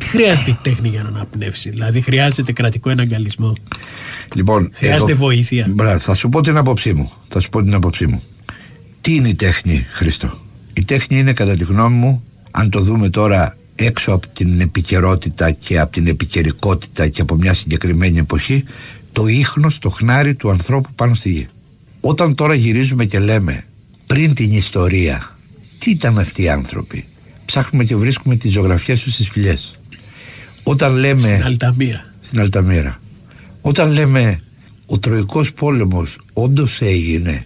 χρειάζεται η τέχνη για να αναπνεύσει? Δηλαδή χρειάζεται κρατικό εναγκαλισμό? Λοιπόν, χρειάζεται βοήθεια? Θα σου πω την άποψή μου. Τι είναι η τέχνη, Χρήστο? Η τέχνη είναι, κατά τη γνώμη μου, αν το δούμε τώρα έξω από την επικαιρότητα και από την επικαιρικότητα και από μια συγκεκριμένη εποχή, το ίχνος, το χνάρι του ανθρώπου πάνω στη γη. Όταν τώρα γυρίζουμε και λέμε πριν την ιστορία, τι ήταν αυτοί οι άνθρωποι, ψάχνουμε και βρίσκουμε τις ζωγραφιές τους στις φυλιές. Όταν λέμε στην Αλταμύρα, όταν λέμε ο Τροϊκός πόλεμος όντως έγινε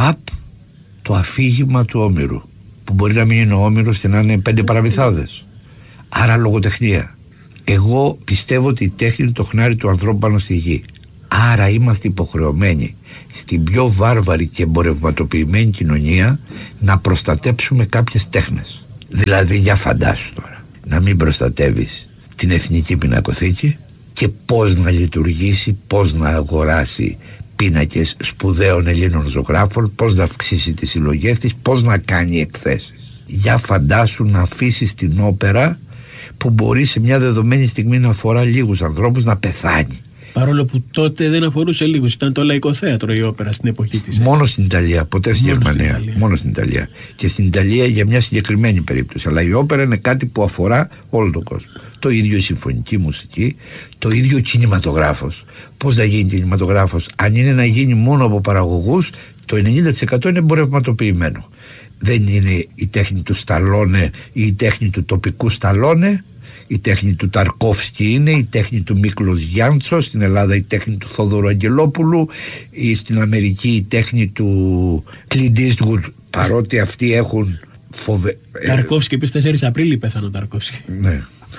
το αφήγημα του Όμηρου, που μπορεί να μην είναι ο Όμηρος και να είναι 5 παραμυθάδες. Άρα λογοτεχνία. Εγώ πιστεύω ότι η τέχνη είναι το χνάρι του ανθρώπου πάνω στη γη. Άρα είμαστε υποχρεωμένοι στην πιο βάρβαρη και εμπορευματοποιημένη κοινωνία να προστατέψουμε κάποιες τέχνες. Δηλαδή, για φαντάσου τώρα, να μην προστατεύεις την Εθνική Πινακοθήκη και πώς να λειτουργήσει, πώς να αγοράσει πίνακες σπουδαίων Ελλήνων ζωγράφων, πώς να αυξήσει τις συλλογές της, πώς να κάνει εκθέσεις. Για φαντάσου να αφήσεις την όπερα, που μπορεί σε μια δεδομένη στιγμή να αφορά λίγους ανθρώπους, να πεθάνει. Παρόλο που τότε δεν αφορούσε λίγους, ήταν το λαϊκό θέατρο η όπερα στην εποχή της. Μόνο στην Ιταλία, ποτέ στη Γερμανία. Μόνο στην Ιταλία. Και στην Ιταλία για μια συγκεκριμένη περίπτωση. Αλλά η όπερα είναι κάτι που αφορά όλο τον κόσμο. Το ίδιο η συμφωνική μουσική, το ίδιο ο κινηματογράφος. Πώς θα γίνει κινηματογράφος? Αν είναι να γίνει μόνο από παραγωγούς, το 90% είναι εμπορευματοποιημένο. Δεν είναι η τέχνη του Σταλόνε ή η τέχνη του τοπικού Σταλόνε. Η τέχνη του Ταρκόφσκι είναι, η τέχνη του Μίκλος Γιάντσο, στην Ελλάδα η τέχνη του Θόδωρου Αγγελόπουλου, ή στην Αμερική η τέχνη του Κλιντ Ίστγουτ, παρότι αυτοί έχουν Ταρκόφσκι, επίσης 4 Απρίλη πέθανε ο Ταρκόφσκι. Ναι.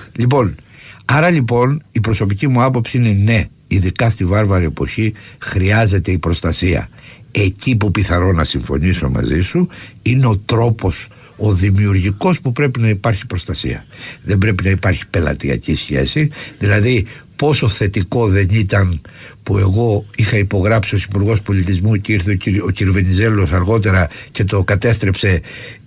Άρα λοιπόν η προσωπική μου άποψη είναι ναι, ειδικά στη βάρβαρη εποχή χρειάζεται η προστασία. Εκεί που πιθανό να συμφωνήσω μαζί σου είναι ο τρόπος, ο δημιουργικός, που πρέπει να υπάρχει προστασία. Δεν πρέπει να υπάρχει πελατειακή σχέση. Δηλαδή, πόσο θετικό δεν ήταν που εγώ είχα υπογράψει ως Υπουργός Πολιτισμού και ήρθε ο κ. Βενιζέλος αργότερα και το κατέστρεψε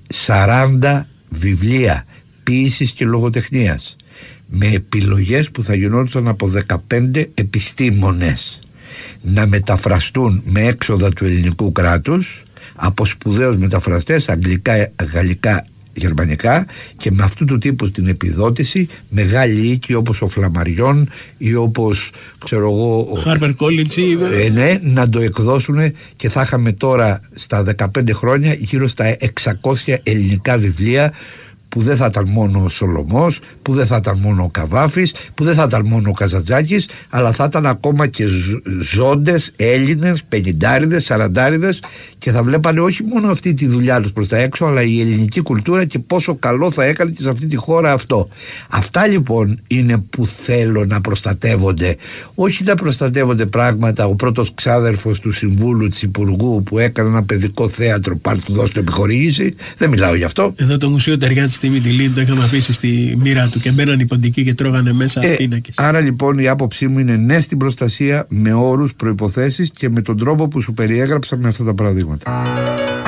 40 βιβλία ποίησης και λογοτεχνίας με επιλογές που θα γινόντουσαν από 15 επιστήμονες να μεταφραστούν με έξοδα του ελληνικού κράτους από σπουδαίους μεταφραστές, αγγλικά, γαλλικά, γερμανικά, και με αυτού του τύπου την επιδότηση μεγάλοι οίκοι όπως ο Φλαμαριών ή όπως ξέρω εγώ Harper Collins, ναι, να το εκδώσουν, και θα είχαμε τώρα στα 15 χρόνια γύρω στα 600 ελληνικά βιβλία, που δεν θα ήταν μόνο ο Σολομός, που δεν θα ήταν μόνο ο Καβάφης, που δεν θα ήταν μόνο ο Καζαντζάκης, αλλά θα ήταν ακόμα και ζώντες Έλληνες, 50άριδες, 40άριδες, και θα βλέπανε όχι μόνο αυτή τη δουλειά τους προς τα έξω, αλλά η ελληνική κουλτούρα και πόσο καλό θα έκανε και σε αυτή τη χώρα αυτό. Αυτά λοιπόν είναι που θέλω να προστατεύονται. Όχι να προστατεύονται πράγματα, ο πρώτος ξάδερφος του συμβούλου της Υπουργού που έκανε ένα παιδικό θέατρο, πάρ' του δώσ' του επιχορήγηση. Δεν μιλάω γι' αυτό. Εδώ το Μουσείο Ταιριάτης στη Μυτιλήνη το είχαμε αφήσει στη μοίρα του και μπαίναν οι ποντικοί και τρώγανε μέσα πίνακες. Άρα λοιπόν η άποψή μου είναι ναι στην προστασία, με όρους, προϋποθέσεις και με τον τρόπο που σου περιέγραψα με αυτά τα παραδείγματα.